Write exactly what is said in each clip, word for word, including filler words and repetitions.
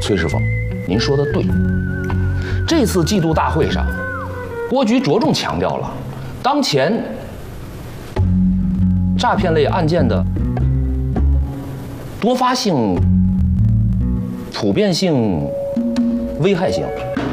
崔师傅，您说的对。这次季度大会上，郭局着重强调了当前诈骗类案件的多发性、普遍性、危害性。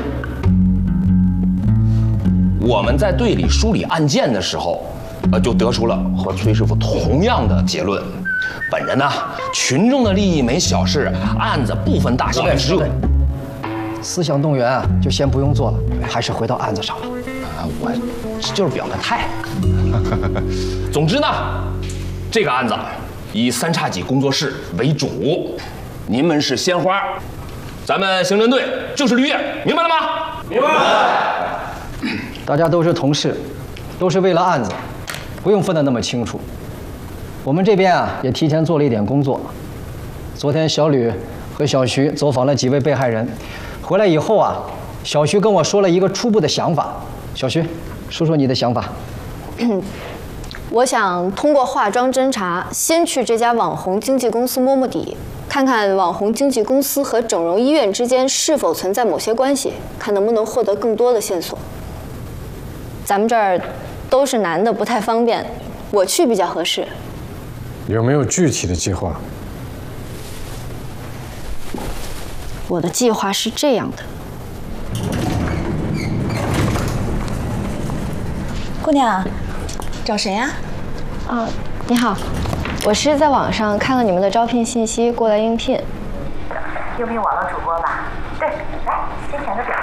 我们在队里梳理案件的时候，呃，就得出了和崔师傅同样的结论。本着呢，群众的利益没小事，案子不分大小，只有思想动员啊，就先不用做了，还是回到案子上吧。 啊，我就是表个态。总之呢，这个案子以三叉戟工作室为主，您们是鲜花，咱们刑侦队就是绿叶，明白了吗？明白。 大家都是同事，都是为了案子，不用分得那么清楚。我们这边啊，也提前做了一点工作。昨天小吕和小徐走访了几位被害人，回来以后啊，小徐跟我说了一个初步的想法。小徐，说说你的想法。 我想通过化妆侦查，先去这家网红经纪公司摸摸底，看看网红经纪公司和整容医院之间是否存在某些关系，看能不能获得更多的线索。咱们这儿都是男的，不太方便，我去比较合适。 有没有具体的计划？ 我的计划是这样的。 姑娘，找谁呀？ 啊，你好，我是在网上看了你们的招聘信息，过来应聘。 应聘网络主播吧？对，来，先填个表。